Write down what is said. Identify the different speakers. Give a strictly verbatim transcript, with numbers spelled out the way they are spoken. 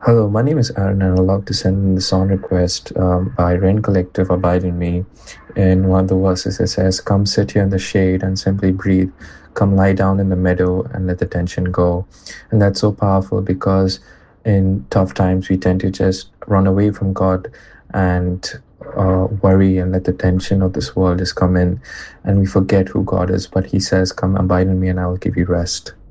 Speaker 1: Hello, my name is Aaron, and I'd love to send in the song request um, by Rain Collective, Abide in Me. In one of the verses, it says, "Come sit here in the shade and simply breathe. Come lie down in the meadow and let the tension go." And that's so powerful because in tough times, we tend to just run away from God and uh, worry and let the tension of this world just come in, and we forget who God is. But He says, "Come abide in me, and I will give you rest."